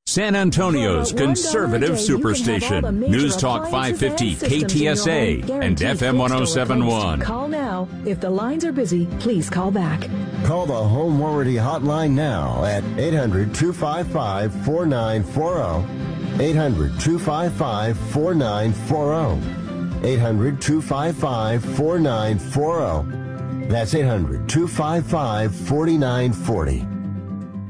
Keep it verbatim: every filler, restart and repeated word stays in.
San Antonio's conservative superstation. News Talk five fifty K T S A and F M one oh seven point one. Call now. If the lines are busy, please call back. Call the Home Warranty Hotline now at eight hundred, two five five, four nine four zero. eight hundred, two five five, four nine four zero. eight hundred, two five five, four nine four zero. That's eight hundred, two five five, four nine four zero.